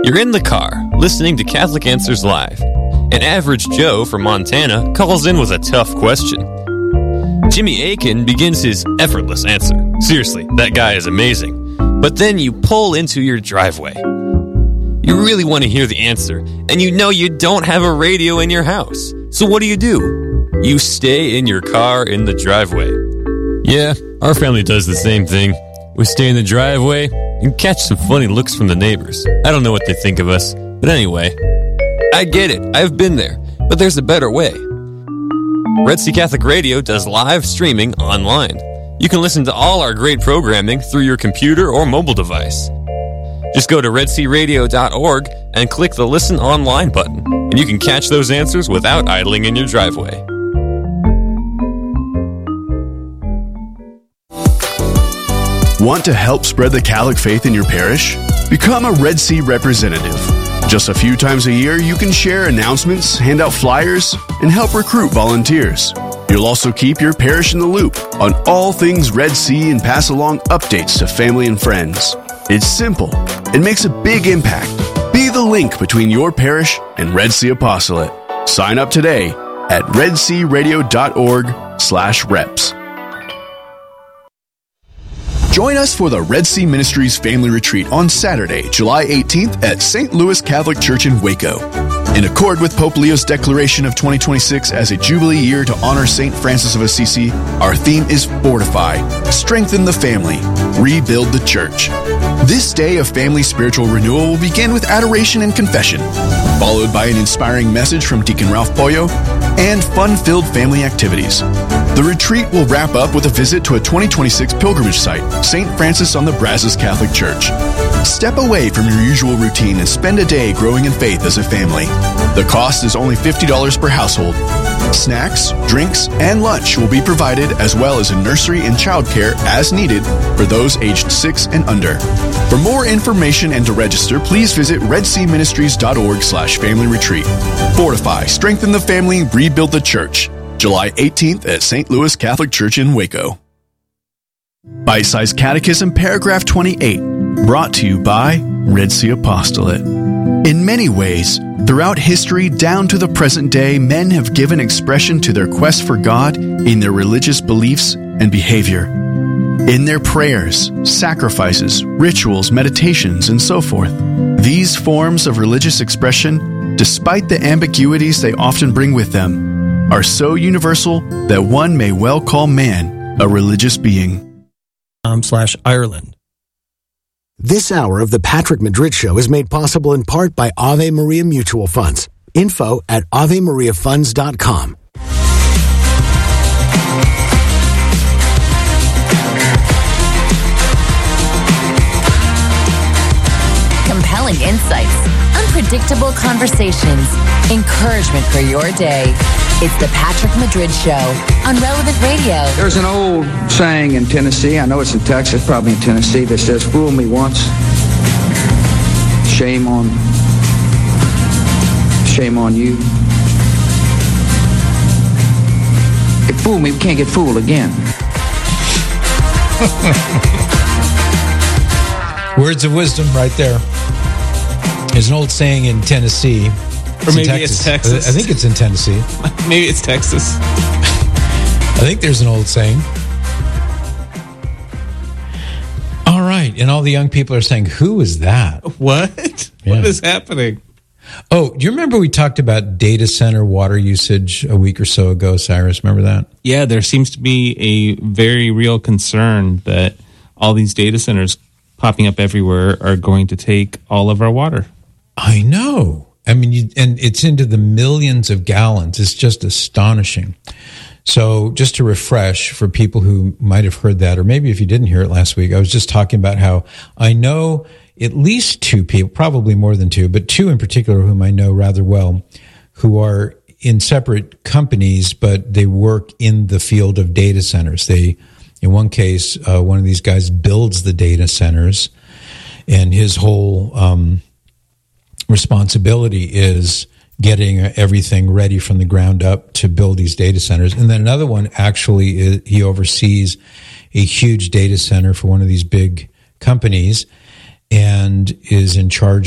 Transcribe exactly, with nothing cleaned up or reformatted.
You're in the car, listening to Catholic Answers Live. An average Joe from Montana calls in with a tough question. Jimmy Akin begins his effortless answer. Seriously, that guy is amazing. But then you pull into your driveway. You really want to hear the answer, and you know you don't have a radio in your house. So what do you do? You stay in your car in the driveway. Yeah, our family does the same thing. We stay in the driveway and catch some funny looks from the neighbors. I don't know what they think of us, but anyway, I get it. I've been there, but there's a better way. Red Sea Catholic Radio does live streaming online. You can listen to all our great programming through your computer or mobile device. Just go to red sea radio dot org and click the Listen Online button, and you can catch those answers without idling in your driveway. Want to help spread the Catholic faith in your parish? Become a Red Sea representative. Just a few times a year, you can share announcements, hand out flyers, and help recruit volunteers. You'll also keep your parish in the loop on all things Red Sea and pass along updates to family and friends. It's simple. It makes a big impact. Be the link between your parish and Red Sea Apostolate. Sign up today at red sea radio dot org slash reps. Join us for the Red Sea Ministries Family Retreat on Saturday, July eighteenth at Saint Louis Catholic Church in Waco. In accord with Pope Leo's declaration of twenty twenty-six as a Jubilee year to honor Saint Francis of Assisi, our theme is Fortify, Strengthen the Family, Rebuild the Church. This day of family spiritual renewal will begin with adoration and confession, followed by an inspiring message from Deacon Ralph Pollo and fun-filled family activities. The retreat will wrap up with a visit to a twenty twenty-six pilgrimage site, Saint Francis on the Brazos Catholic Church. Step away from your usual routine and spend a day growing in faith as a family. The cost is only fifty dollars per household. Snacks, drinks, and lunch will be provided, as well as a nursery and childcare as needed for those aged six and under. For more information and to register, please visit red sea ministries dot org slash family retreat. Fortify, strengthen the family, rebuild the church. July eighteenth at Saint Louis Catholic Church in Waco. Bite-sized Catechism, paragraph twenty-eight, brought to you by Red Sea Apostolate. In many ways, throughout history down to the present day, men have given expression to their quest for God in their religious beliefs and behavior. In their prayers, sacrifices, rituals, meditations, and so forth. These forms of religious expression, despite the ambiguities they often bring with them, are so universal that one may well call man a religious being. Um, slash Ireland. This hour of the Patrick Madrid Show is made possible in part by Ave Maria Mutual Funds. Info at ave maria funds dot com. Compelling insights, unpredictable conversations, encouragement for your day. It's the Patrick Madrid Show on Relevant Radio. There's an old saying in Tennessee, I know it's in Texas, probably in Tennessee, that says, fool me once, shame on, shame on you. If fool me, we can't get fooled again. Words of wisdom right there. There's an old saying in Tennessee. Or maybe it's Texas. I think it's in Tennessee. Maybe it's Texas. I think there's an old saying. All right. And all the young people are saying, who is that? What? Yeah. What is happening? Oh, do you remember we talked about data center water usage a week or so ago, Cyrus? Remember that? Yeah, there seems to be a very real concern that all these data centers popping up everywhere are going to take all of our water. I know. I mean, you, and it's into the millions of gallons. It's just astonishing. So just to refresh for people who might have heard that, or maybe if you didn't hear it last week, I was just talking about how I know at least two people, probably more than two, but two in particular whom I know rather well, who are in separate companies, but they work in the field of data centers. They, in one case, uh, one of these guys builds the data centers, and his whole um responsibility is getting everything ready from the ground up to build these data centers. And then another one actually is, he oversees a huge data center for one of these big companies and is in charge